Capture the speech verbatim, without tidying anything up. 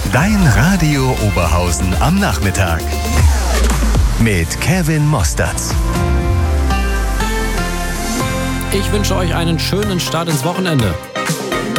Dein Radio Oberhausen am Nachmittag. Mit Kevin Mostertz. Ich wünsche euch einen schönen Start ins Wochenende.